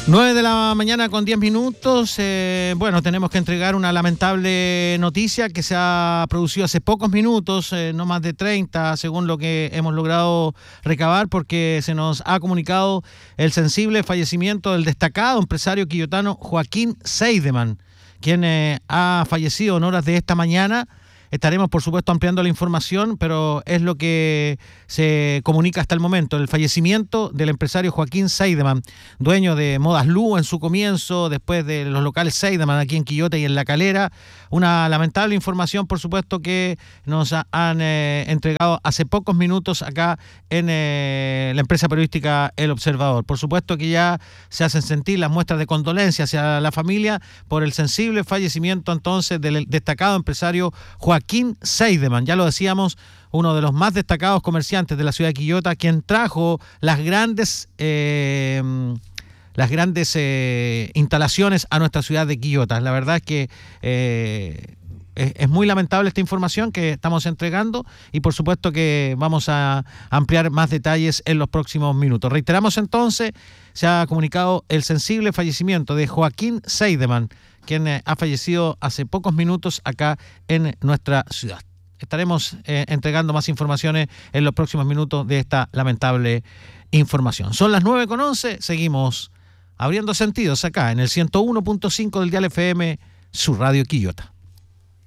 9 de la mañana con 10 minutos. Bueno, tenemos que entregar una lamentable noticia que se ha producido hace pocos minutos, no más de 30, según lo que hemos logrado recabar, porque se nos ha comunicado el sensible fallecimiento del destacado empresario quillotano Joaquín Seidemann, quien ha fallecido en horas de esta mañana. Estaremos, por supuesto, ampliando la información, pero es lo que se comunica hasta el momento. El fallecimiento del empresario Joaquín Seidemann, dueño de Modas Lu en su comienzo, después de los locales Seidemann aquí en Quillota y en La Calera. Una lamentable información, por supuesto, que nos han entregado hace pocos minutos acá en la empresa periodística El Observador. Por supuesto que ya se hacen sentir las muestras de condolencia hacia la familia por el sensible fallecimiento entonces del destacado empresario Joaquín Seidemann. Ya lo decíamos, uno de los más destacados comerciantes de la ciudad de Quillota, quien trajo las grandes instalaciones a nuestra ciudad de Quillota. La verdad es que es muy lamentable esta información que estamos entregando y por supuesto que vamos a ampliar más detalles en los próximos minutos. Reiteramos entonces, se ha comunicado el sensible fallecimiento de Joaquín Seidemann, quien ha fallecido hace pocos minutos acá en nuestra ciudad. Estaremos entregando más informaciones en los próximos minutos de esta lamentable información. Son las 9:11, seguimos abriendo sentidos acá en el 101.5 del dial FM, su radio Quillota.